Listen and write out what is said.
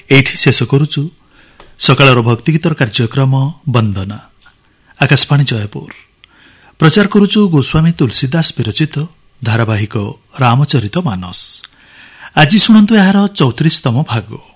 ଏଇଠି ଶେଷ କରୁଛୁ ସକାଳର ଭକ୍ତିଗୀତର କାର୍ଯ୍ୟକ୍ରମ ବନ୍ଦନା। ଆକାଶବାଣୀ ଜୟପୁର ପ୍ରଚାର କରୁଛୁ ଗୋସ୍ୱାମୀ ତୁଳସୀଦାସ ବିରଚିତ ଧାରାବାହିକ ରାମଚରିତ ମାନସ। ଆଜି ଶୁଣନ୍ତୁ ଏହାର 34ତମ ଭାଗ।